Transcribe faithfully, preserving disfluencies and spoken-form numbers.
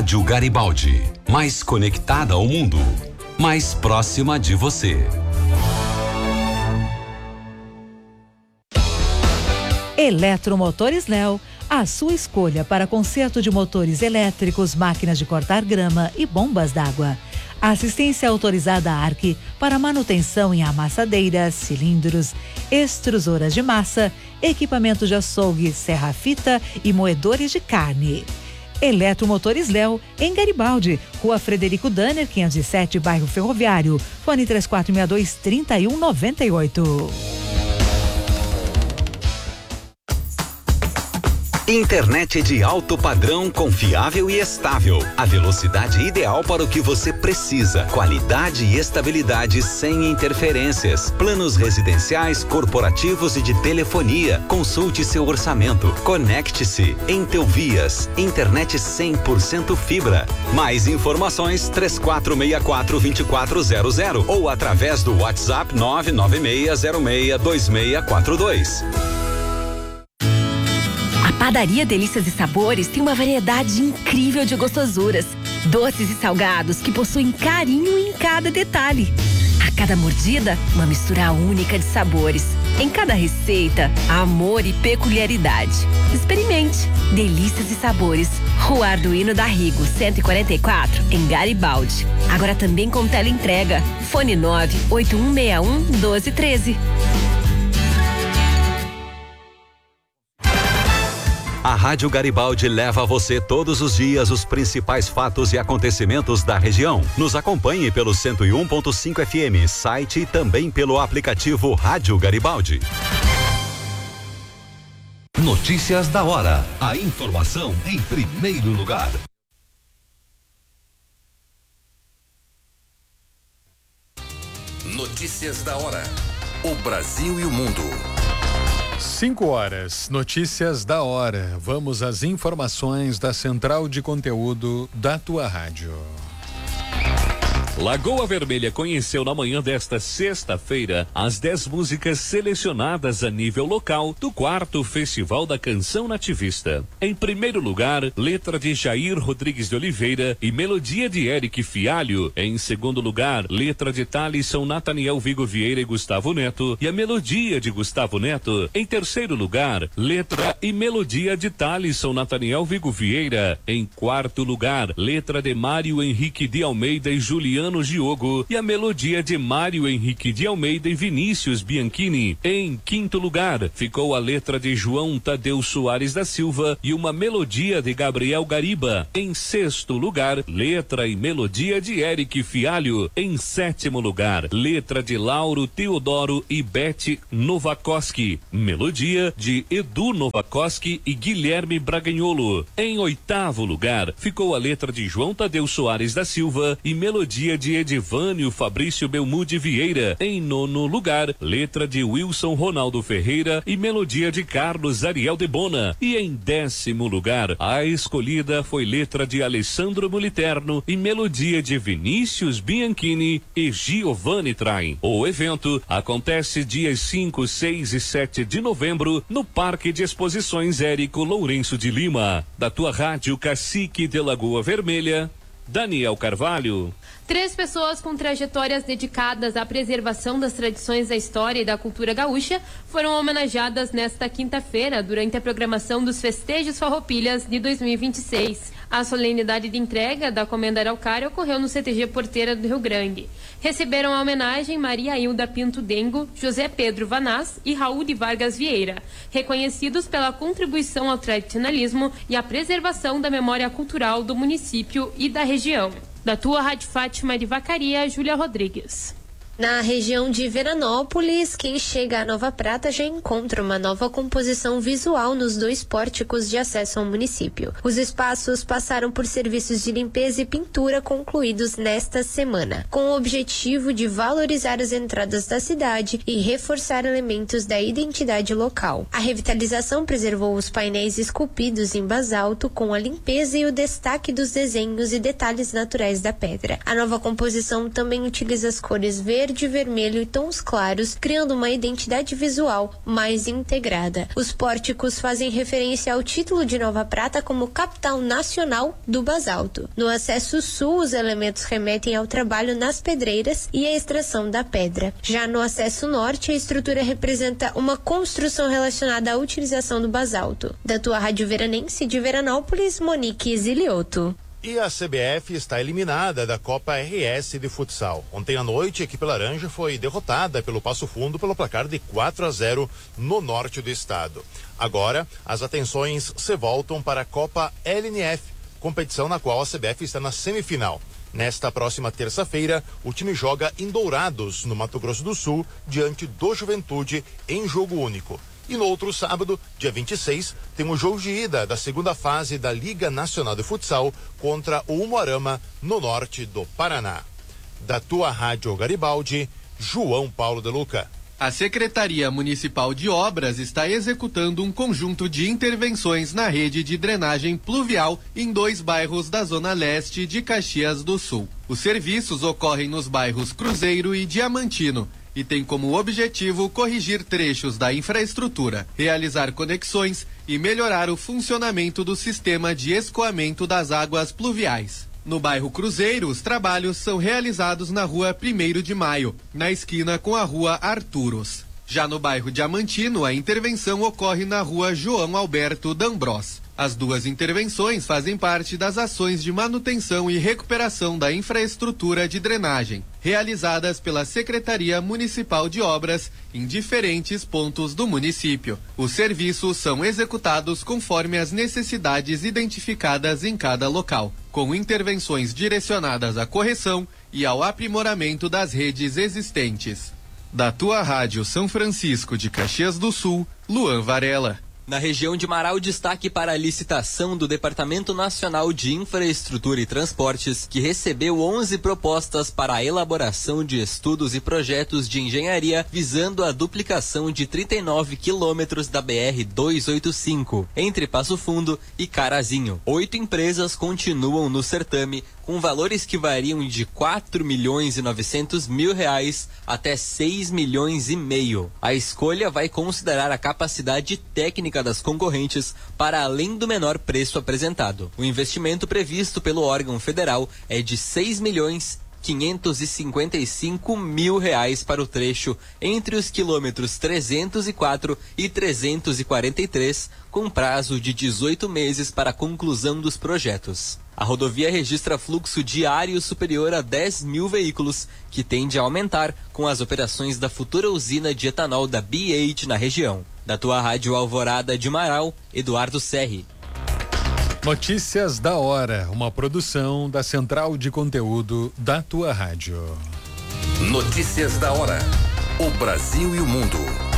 Rádio Garibaldi, mais conectada ao mundo, mais próxima de você. Eletromotores Léo, a sua escolha para conserto de motores elétricos, máquinas de cortar grama e bombas d'água. Assistência autorizada A R C para manutenção em amassadeiras, cilindros, extrusoras de massa, equipamentos de açougue, serra-fita e moedores de carne. Eletromotores Léo, em Garibaldi, Rua Frederico Danner, quinhentos e sete, bairro Ferroviário. Fone três quatro seis dois, três um nove oito. Internet de alto padrão, confiável e estável. A velocidade ideal para o que você precisa. Qualidade e estabilidade sem interferências. Planos residenciais, corporativos e de telefonia. Consulte seu orçamento. Conecte-se. Entelvias. Internet cem por cento fibra. Mais informações três quatro seis quatro, dois quatro zero zero ou através do WhatsApp nove nove seis zero seis dois seis quatro dois. Padaria Delícias e Sabores tem uma variedade incrível de gostosuras, doces e salgados que possuem carinho em cada detalhe. A cada mordida, uma mistura única de sabores. Em cada receita, amor e peculiaridade. Experimente. Delícias e Sabores. Rua Arduino da Rigo, cento e quarenta e quatro, em Garibaldi. Agora também com teleentrega. Fone nove oito um seis um, um dois um três. A Rádio Garibaldi leva a você todos os dias os principais fatos e acontecimentos da região. Nos acompanhe pelo cento e um ponto cinco F M, site e também pelo aplicativo Rádio Garibaldi. Notícias da hora. A informação em primeiro lugar. Notícias da hora. O Brasil e o mundo. Cinco horas, notícias da hora. Vamos às informações da Central de Conteúdo da tua rádio. Lagoa Vermelha conheceu na manhã desta sexta-feira as dez músicas selecionadas a nível local do quarto Festival da Canção Nativista. Em primeiro lugar, letra de Jair Rodrigues de Oliveira e melodia de Eric Fialho. Em segundo lugar, letra de Thalisson, Nathaniel Vigo Vieira e Gustavo Neto e a melodia de Gustavo Neto. Em terceiro lugar, letra e melodia de Thalisson, Nathaniel Vigo Vieira. Em quarto lugar, letra de Mário Henrique de Almeida e Juliano Giogo e a melodia de Mário Henrique de Almeida e Vinícius Bianchini. Em quinto lugar, ficou a letra de João Tadeu Soares da Silva e uma melodia de Gabriel Gariba. Em sexto lugar, letra e melodia de Eric Fialho. Em sétimo lugar, letra de Lauro Teodoro e Beth Novakoski. Melodia de Edu Novakoski e Guilherme Braganholo. Em oitavo lugar, ficou a letra de João Tadeu Soares da Silva e melodia de Edivânio Fabrício Belmude Vieira. Em nono lugar, letra de Wilson Ronaldo Ferreira e melodia de Carlos Ariel de Bona. E em décimo lugar, a escolhida foi letra de Alessandro Moliterno e melodia de Vinícius Bianchini e Giovanni Train. O evento acontece dias cinco, seis e sete de novembro no Parque de Exposições Érico Lourenço de Lima. Da tua rádio Cacique de Lagoa Vermelha, Daniel Carvalho. Três pessoas com trajetórias dedicadas à preservação das tradições da história e da cultura gaúcha foram homenageadas nesta quinta-feira durante a programação dos Festejos Farroupilhas de dois mil e vinte e seis. A solenidade de entrega da Comenda Araucária ocorreu no C T G Porteira do Rio Grande. Receberam a homenagem Maria Hilda Pinto Dengo, José Pedro Vanaz e Raul de Vargas Vieira, reconhecidos pela contribuição ao tradicionalismo e à preservação da memória cultural do município e da região. Da tua Rádio Fátima de Vacaria, Júlia Rodrigues. Na região de Veranópolis, quem chega a Nova Prata já encontra uma nova composição visual nos dois pórticos de acesso ao município. Os espaços passaram por serviços de limpeza e pintura concluídos nesta semana, com o objetivo de valorizar as entradas da cidade e reforçar elementos da identidade local. A revitalização preservou os painéis esculpidos em basalto com a limpeza e o destaque dos desenhos e detalhes naturais da pedra. A nova composição também utiliza as cores verde, verde, vermelho e tons claros, criando uma identidade visual mais integrada. Os pórticos fazem referência ao título de Nova Prata como capital nacional do basalto. No acesso sul, os elementos remetem ao trabalho nas pedreiras e à extração da pedra. Já no acesso norte, a estrutura representa uma construção relacionada à utilização do basalto. Da tua Rádio Veranense de Veranópolis, Monique Zilioto. E a C B F está eliminada da Copa R S de futsal. Ontem à noite, a equipe laranja foi derrotada pelo Passo Fundo pelo placar de quatro a zero no norte do estado. Agora, as atenções se voltam para a Copa L N F, competição na qual a C B F está na semifinal. Nesta próxima terça-feira, o time joga em Dourados, no Mato Grosso do Sul, diante do Juventude, em jogo único. E no outro sábado, dia vinte e seis, tem o jogo de ida da segunda fase da Liga Nacional de Futsal contra o Umuarama, no norte do Paraná. Da tua Rádio Garibaldi, João Paulo de Luca. A Secretaria Municipal de Obras está executando um conjunto de intervenções na rede de drenagem pluvial em dois bairros da Zona Leste de Caxias do Sul. Os serviços ocorrem nos bairros Cruzeiro e Diamantino e tem como objetivo corrigir trechos da infraestrutura, realizar conexões e melhorar o funcionamento do sistema de escoamento das águas pluviais. No bairro Cruzeiro, os trabalhos são realizados na rua primeiro de maio, na esquina com a rua Arturos. Já no bairro Diamantino, a intervenção ocorre na rua João Alberto D'Ambros. As duas intervenções fazem parte das ações de manutenção e recuperação da infraestrutura de drenagem, realizadas pela Secretaria Municipal de Obras em diferentes pontos do município. Os serviços são executados conforme as necessidades identificadas em cada local, com intervenções direcionadas à correção e ao aprimoramento das redes existentes. Da tua Rádio São Francisco de Caxias do Sul, Luan Varela. Na região de Marau, destaque para a licitação do Departamento Nacional de Infraestrutura e Transportes, que recebeu onze propostas para a elaboração de estudos e projetos de engenharia visando a duplicação de trinta e nove quilômetros da B R duzentos e oitenta e cinco, entre Passo Fundo e Carazinho. Oito empresas continuam no certame, com valores que variam de quatro milhões e novecentos mil reais até seis milhões e meio. A escolha vai considerar a capacidade técnica das concorrentes para além do menor preço apresentado. O investimento previsto pelo órgão federal é de seis milhões quinhentos e cinquenta e cinco mil reais para o trecho entre os quilômetros trezentos e quatro e trezentos e quarenta e três, com prazo de dezoito meses para a conclusão dos projetos. A rodovia registra fluxo diário superior a dez mil veículos, que tende a aumentar com as operações da futura usina de etanol da B oito na região. Da tua Rádio Alvorada de Marau, Eduardo Serri. Notícias da hora, uma produção da Central de Conteúdo da tua rádio. Notícias da hora. O Brasil e o mundo